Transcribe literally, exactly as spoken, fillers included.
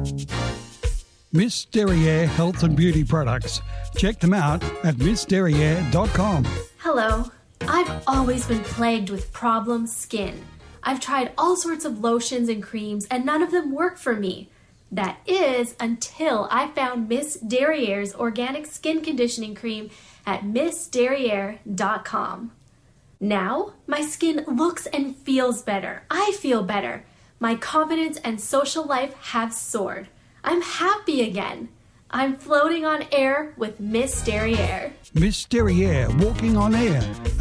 Miss Derriere Health and Beauty Products. Check them out at miss derriere dot com. Hello. I've always been plagued with problem skin. I've tried all sorts of lotions and creams and none of them work for me. That is until I found Miss Derriere's organic skin conditioning cream at miss derriere dot com. Now, my skin looks and feels better. I feel better. My confidence and social life have soared. I'm happy again. I'm floating on air with Miss Derriere. Miss Derriere, walking on air.